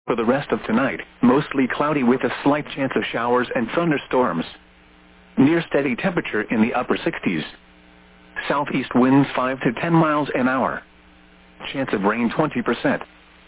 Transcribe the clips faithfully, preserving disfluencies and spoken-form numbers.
For the rest of tonight, mostly cloudy with a slight chance of showers and thunderstorms. Near steady temperature in the upper sixties. Southeast winds five to ten miles an hour. Chance of rain twenty percent.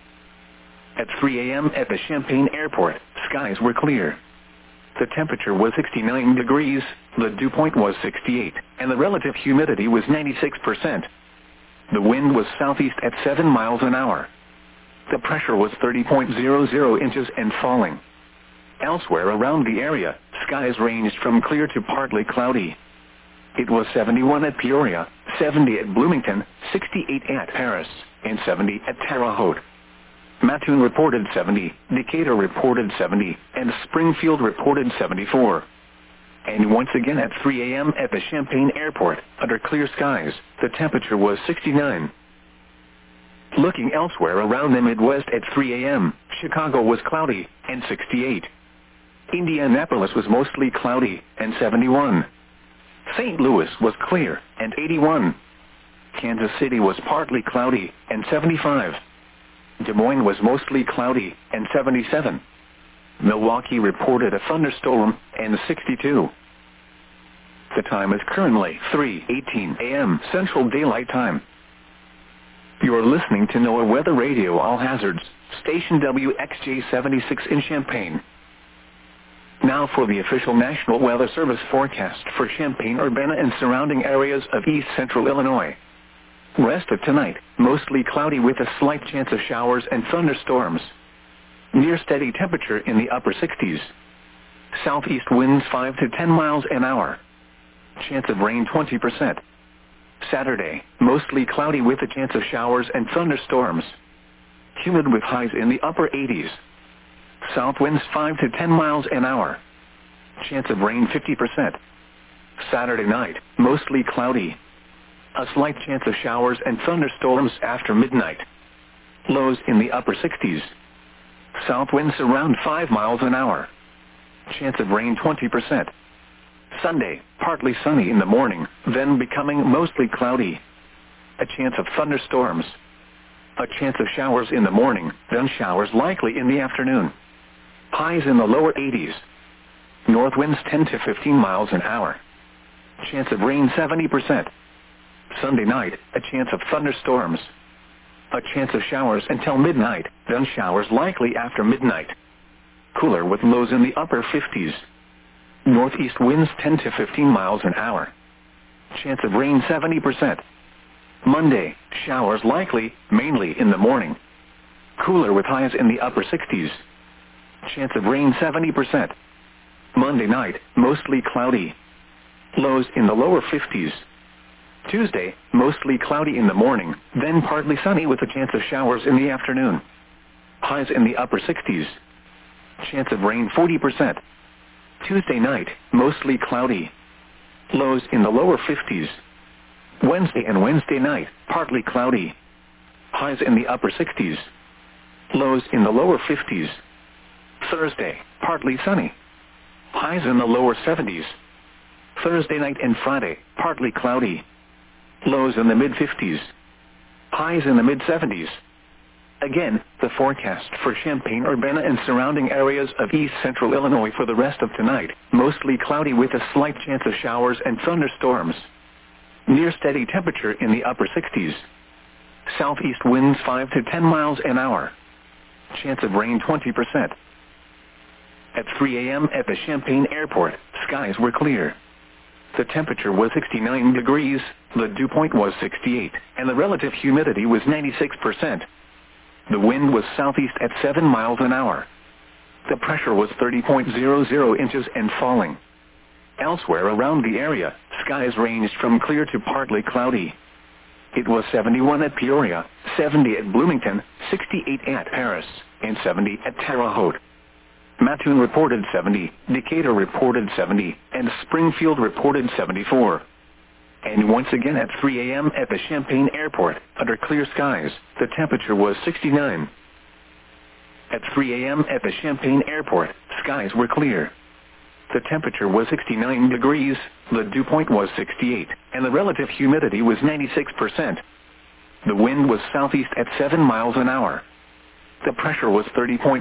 At three a m at the Champaign Airport, skies were clear. The temperature was sixty-nine degrees, the dew point was sixty-eight, and the relative humidity was ninety-six percent. The wind was southeast at seven miles an hour. The pressure was thirty point zero zero inches and falling. Elsewhere around the area, skies ranged from clear to partly cloudy. It was seventy-one at Peoria, seventy at Bloomington, sixty-eight at Paris, and seventy at Terre Haute. Mattoon reported seventy, Decatur reported seventy, and Springfield reported seventy-four. And once again at three a m at the Champaign Airport, under clear skies, the temperature was sixty-nine. Looking elsewhere around the Midwest at three a m, Chicago was cloudy, and sixty-eight. Indianapolis was mostly cloudy, and seventy-one. Saint Louis was clear, and eighty-one. Kansas City was partly cloudy, and seventy-five. Des Moines was mostly cloudy, and seventy-seven. Milwaukee reported a thunderstorm, and sixty-two. The time is currently three eighteen a m Central Daylight Time. You're listening to NOAA Weather Radio All Hazards, station W X J seventy-six in Champaign. Now for the official National Weather Service forecast for Champaign-Urbana and surrounding areas of east central Illinois. Rest of tonight, mostly cloudy with a slight chance of showers and thunderstorms. Near steady temperature in the upper sixties. Southeast winds five to ten miles an hour. Chance of rain twenty percent. Saturday, mostly cloudy with a chance of showers and thunderstorms. Humid with highs in the upper eighties. South winds five to ten miles an hour. Chance of rain fifty percent. Saturday night, mostly cloudy. A slight chance of showers and thunderstorms after midnight. Lows in the upper sixties. South winds around five miles an hour. Chance of rain twenty percent. Sunday, partly sunny in the morning, then becoming mostly cloudy. A chance of thunderstorms. A chance of showers in the morning, then showers likely in the afternoon. Highs in the lower eighties. North winds ten to fifteen miles an hour. Chance of rain seventy percent. Sunday night, a chance of thunderstorms. A chance of showers until midnight, then showers likely after midnight. Cooler with lows in the upper fifties. Northeast winds ten to fifteen miles an hour. Chance of rain seventy percent. Monday, showers likely, mainly in the morning. Cooler with highs in the upper sixties. Chance of rain seventy percent. Monday night, mostly cloudy. Lows in the lower fifties. Tuesday, mostly cloudy in the morning, then partly sunny with a chance of showers in the afternoon. Highs in the upper sixties. Chance of rain forty percent. Tuesday night, mostly cloudy. Lows in the lower fifties. Wednesday and Wednesday night, partly cloudy. Highs in the upper sixties. Lows in the lower fifties. Thursday, partly sunny. Highs in the lower seventies. Thursday night and Friday, partly cloudy. Lows in the mid-fifties. Highs in the mid-seventies. Again, the forecast for Champaign-Urbana and surrounding areas of east central Illinois for the rest of tonight, mostly cloudy with a slight chance of showers and thunderstorms. Near steady temperature in the upper sixties. Southeast winds five to ten miles an hour. Chance of rain twenty percent. At three a m at the Champaign Airport, skies were clear. The temperature was sixty-nine degrees, the dew point was sixty-eight, and the relative humidity was ninety-six percent. The wind was southeast at seven miles an hour. The pressure was thirty point zero zero inches and falling. Elsewhere around the area, skies ranged from clear to partly cloudy. It was seventy-one at Peoria, seventy at Bloomington, sixty-eight at Paris, and seventy at Terre Haute. Mattoon reported seventy, Decatur reported seventy, and Springfield reported seventy-four. And once again at three a m at the Champaign Airport, under clear skies, the temperature was sixty-nine. At three a m at the Champaign Airport, skies were clear. The temperature was sixty-nine degrees, the dew point was sixty-eight, and the relative humidity was ninety-six percent. The wind was southeast at seven miles an hour. The pressure was thirty point